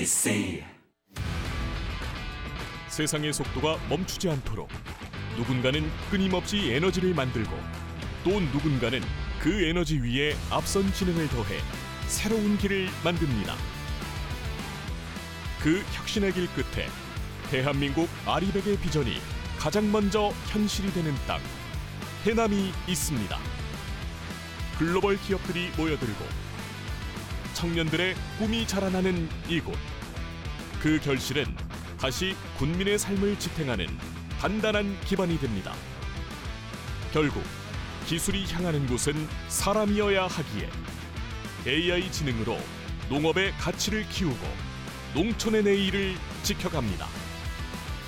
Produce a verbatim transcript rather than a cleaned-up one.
엠비씨 세상의 속도가 멈추지 않도록 누군가는 끊임없이 에너지를 만들고 또 누군가는 그 에너지 위에 앞선 지능을 더해 새로운 길을 만듭니다. 그 혁신의 길 끝에 대한민국 아리백의 비전이 가장 먼저 현실이 되는 땅, 해남이 있습니다. 글로벌 기업들이 모여들고 청년들의 꿈이 자라나는 이곳. 그 결실은 다시 군민의 삶을 지탱하는 단단한 기반이 됩니다. 결국 기술이 향하는 곳은 사람이어야 하기에 에이아이 지능으로 농업의 가치를 키우고 농촌의 내일을 지켜갑니다.